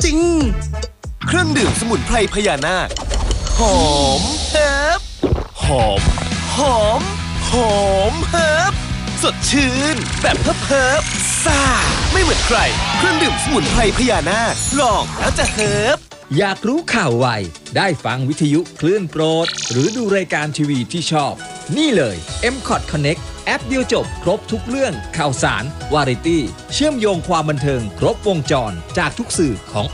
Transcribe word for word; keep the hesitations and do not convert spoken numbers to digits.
จริงเครื่องดื่มสมุนไพรพญานาคหอมเฮิบหอมหอมหอมเฮิบสดชื่นแบบเฮิบเฮิบซ่าไม่เหมือนใครเครื่องดื่มสมุนไพรพญานาคลองแล้วจะเฮิบอยากรู้ข่าวไวได้ฟังวิทยุคลื่นโปรดหรือดูรายการทีวีที่ชอบนี่เลย เอ็ม คอท Connect แอปเดียวจบครบทุกเรื่องข่าวสารวาไรตี้เชื่อมโยงความบันเทิงครบวงจรจากทุกสื่อของ